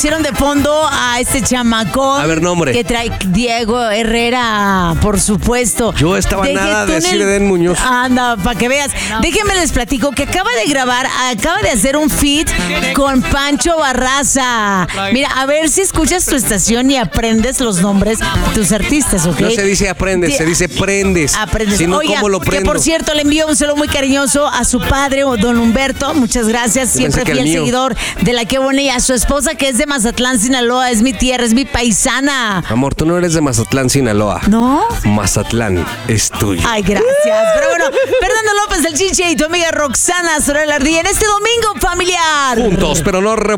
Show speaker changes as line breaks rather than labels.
pusieron de fondo a este chamacón.
A ver, nombre.
Que trae Diego Herrera, por supuesto.
Yo estaba nada de decir Edén Muñoz.
Anda, para que veas. Déjenme les platico que acaba de hacer un feat con Pancho Barraza. Mira, a ver si escuchas tu estación y aprendes los nombres de tus artistas, ¿ok?
No se dice aprendes, se dice prendes.
Aprendes.
Si no,
Oiga,
¿cómo lo prendo?
que por cierto le envío un saludo muy cariñoso a su padre, don Humberto. Muchas gracias. Siempre fiel seguidor de La Qué Buena, y a su esposa que es de Mazatlán, Sinaloa. Es mi tierra, es mi paisana.
Amor, tú no eres de Mazatlán, Sinaloa.
¿No?
Mazatlán es tuyo.
Ay, gracias. Pero bueno, Fernando López, el Chiche, y tu amiga Roxana Sorel Ardilla en este domingo familiar.
Juntos, pero no